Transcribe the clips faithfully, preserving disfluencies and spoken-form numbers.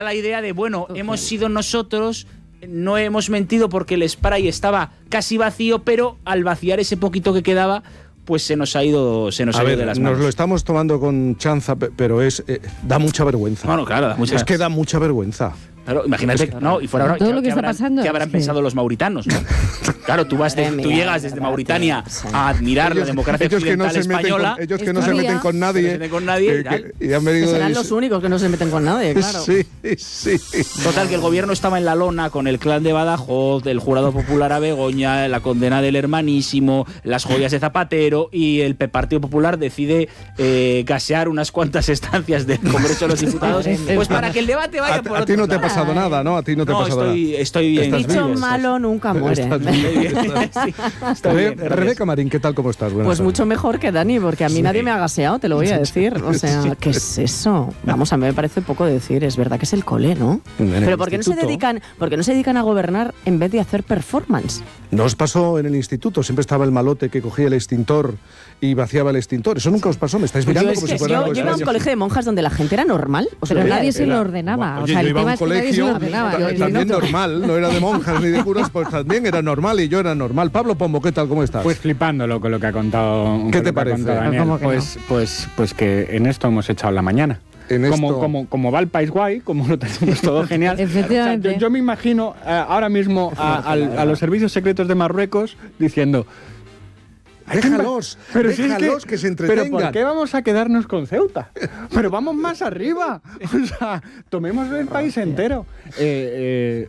la idea de, bueno, okay. hemos sido nosotros, no hemos mentido porque el spray estaba casi vacío, pero al vaciar ese poquito que quedaba, pues se nos ha ido, se nos ha ido de las manos. Nos lo estamos tomando con chanza, pero es eh, da mucha vergüenza. Bueno, claro, da mucha Es que da mucha vergüenza. Claro, imagínate, es que, no, y fuera ahora, todo ¿qué, lo que ¿qué está habrán, pasando? ¿qué habrán sí. pensado los mauritanos? ¿No? Claro, tú vas, de, tú llegas desde Mauritania a admirar la democracia ellos occidental que no se española. Con, ellos que no se meten con nadie. No se meten con nadie. Que, que, y han venido serán de... los únicos que no se meten con nadie, claro. Sí, sí. Total, que el gobierno estaba en la lona con el clan de Badajoz, el jurado popular a Begoña, la condena del hermanísimo, las joyas de Zapatero, y el Partido Popular decide eh, gasear unas cuantas estancias del Congreso de los Diputados, pues para que el debate vaya a, por a otro ti no te lado. ha pasado nada, ¿no? A ti no te no, ha pasado estoy, nada. Estoy bien. Dicho vivo, malo estás, nunca muere. Estás bien, estás, sí, estoy bien, Rebeca Marín, ¿qué tal? ¿Cómo estás? Buenas Pues tardes. mucho mejor que Dani, porque a mí sí. nadie me ha gaseado, te lo voy a decir. O sea, ¿qué es eso? Vamos, a mí me parece poco decir. Es verdad que es el cole, ¿no? Pero ¿por qué no se dedican, por qué no se dedican a gobernar en vez de hacer performance? ¿No os pasó en el instituto? Siempre estaba el malote que cogía el extintor y vaciaba el extintor. ¿Eso nunca os pasó? ¿Me estáis mirando como si fuera algo Yo, yo iba a un colegio de monjas donde la gente era normal. Pero nadie se lo ordenaba. Oye, o sea, yo el iba a tema un es que nadie se colegio lo ordenaba. ta- también normal, no era de monjas ni de curas, pues también era normal y yo era normal. Pablo Pombo, ¿qué tal? ¿Cómo estás? Pues flipándolo con lo que ha contado. ¿Qué con te lo que ha parece? contado Daniel. ¿Cómo que pues, no? pues, pues que en esto hemos echado la mañana. En como, esto... como, como va el país guay, como lo tenemos todo genial. Efectivamente. O sea, yo, yo me imagino uh, ahora mismo a, a, a los servicios secretos de Marruecos diciendo... Déjalos, pero déjalos si es que, que se entretengan. Pero ¿por qué vamos a quedarnos con Ceuta? Pero vamos más arriba. O sea, tomemos el país entero. Eh, eh,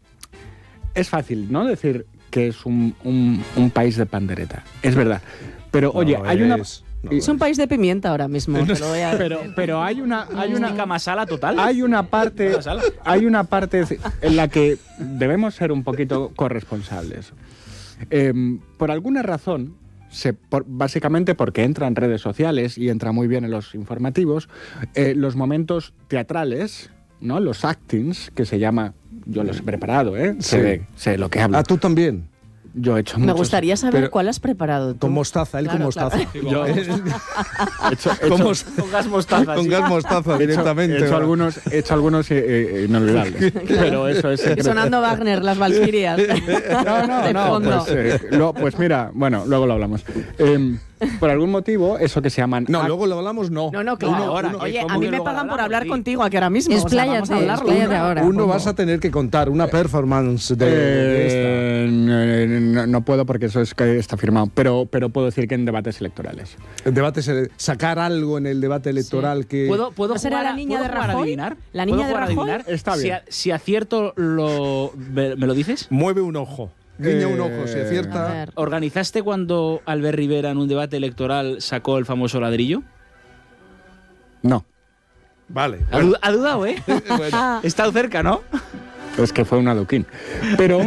es fácil, ¿no? Decir que es un, un, un país de pandereta. Es verdad. Pero, No oye, hay una... es, no Es un país de pimienta ahora mismo. Te lo voy a Pero, pero hay una... Hay una Única masala total. Hay una parte, hay una parte en la que debemos ser un poquito corresponsables. Eh, por alguna razón, se, por, básicamente porque entra en redes sociales y entra muy bien en los informativos, eh, los momentos teatrales, ¿no? Los actings, que se llama, yo los he preparado, ¿eh? Sí. Sé, sé lo que hablo. Ah, tú también. Yo he hecho Me muchos- gustaría saber pero- cuál has preparado tú. Con mostaza, él Claro, con mostaza. claro. Yo- he hecho, he Con hecho- mos- Con gas mostaza. con sí. gas mostaza he hecho- directamente. he hecho ¿verdad? algunos, he hecho algunos eh, eh, inolvidables. Pero eso es Y secreto. sonando Wagner, las Valquirias. No, no, de no, fondo. pues, eh, lo- pues mira, bueno, luego lo hablamos. Eh, por algún motivo, eso que se llaman... No, act- luego lo hablamos, no. No, no, claro. Uno ahora, ¿qué? Oye, ¿Cómo a mí que me luego pagan por hablamos? hablar Sí. contigo aquí ahora mismo. O sea, vamos Expláyate, a hablarlo. expláyate ahora. Uno Pombo. vas a tener que contar una performance de, de esta. Eh, no, no, no puedo porque eso es que está firmado, pero, pero puedo decir que en debates electorales. El debate se- sacar algo en el debate electoral que ¿Puedo, puedo ¿No será jugar a- la niña ¿puedo de jugar a Rajoy? adivinar? ¿La niña ¿Puedo de jugar a Rajoy? adivinar? Está Si, bien. a- si acierto, lo, ¿me, me lo dices? mueve un ojo. Guiña Eh, un ojo, si A acierta. ver. ¿Organizaste cuando Albert Rivera en un debate electoral sacó el famoso ladrillo? No, Vale. Ha, du- ha dudado, ¿eh? Bueno. He estado cerca, ¿no? es que fue un adoquín. Pero,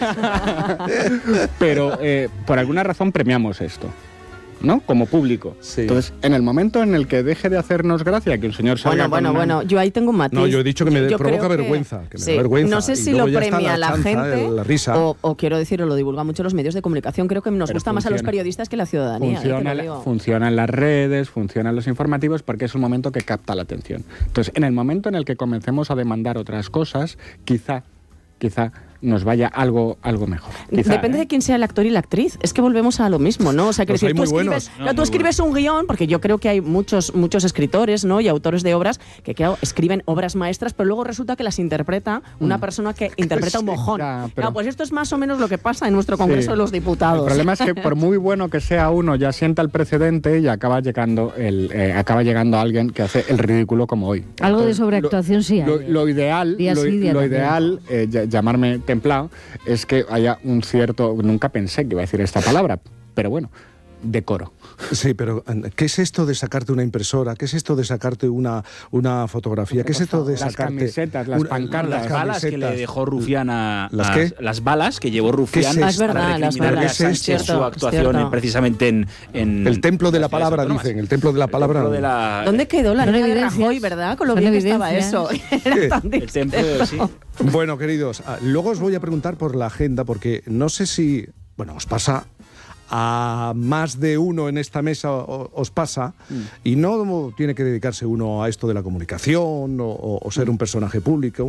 pero eh, por alguna razón premiamos esto, ¿no? Como público. Sí. Entonces, en el momento en el que deje de hacernos gracia que un señor salga Bueno, bueno, con una- bueno, yo ahí tengo un matiz. No, yo he dicho que me Yo provoca creo que- vergüenza, que me sí. da vergüenza. No sé Y si luego lo ya está premia la la, chanza, gente la risa. O, o quiero decir, o lo divulgan mucho los medios de comunicación. Creo que nos Pero gusta más a los funciona. periodistas que la ciudadanía. eh, te Funciona, lo la- digo. funcionan las redes, funcionan los informativos porque es un momento que capta la atención. Entonces, en el momento en el que comencemos a demandar otras cosas, quizá, quizá nos vaya algo, algo mejor. Quizá, Depende ¿eh? de quién sea el actor y la actriz. Es que volvemos a lo mismo, ¿no? O sea, que Los decir, hay tú muy escribes, buenos. claro, No, tú muy escribes un guión, porque yo creo que hay muchos, muchos escritores, ¿no? Y autores de obras que, claro, escriben obras maestras, pero luego resulta que las interpreta una persona que interpreta un Sí, mojón. ya, pero- Claro, pues esto es más o menos lo que pasa en nuestro Congreso Sí. de los Diputados. El problema es que por muy bueno que sea uno, ya sienta el precedente y acaba llegando el, eh, acaba llegando alguien que hace el ridículo como hoy. Algo de Entonces, sobreactuación sí hay. Lo, lo ideal, Día lo, sí, día lo también. ideal eh, ll- llamarme templado, es que haya un cierto, nunca pensé que iba a decir esta palabra, pero bueno, decoro. Sí, pero ¿qué es esto de sacarte una impresora? ¿Qué es esto de sacarte una, una fotografía? ¿Qué es esto de Las sacarte camisetas, las una- pancartas. Las balas que le camisetas? dejó Rufián a... ¿Las a- qué? Las balas que llevó Rufián ¿Qué es Ah, es esto? verdad, para las recriminarle balas. a Sánchez ¿Qué es su esto? actuación Cierto. en- precisamente en, en... El templo de la las ciudades palabra, autónomas. dicen, el templo de la El palabra. templo de la- ¿Dónde quedó la Son niña de evidencias. Rajoy, verdad? Con lo Son bien que estaba eso. evidencias. Era ¿Qué? tan El templo de... Sí. Bueno, queridos, ah, luego os voy a preguntar por la agenda, porque no sé si, bueno, os pasa a más de uno en esta mesa os pasa, mm. y no tiene que dedicarse uno a esto de la comunicación o, o ser un personaje público,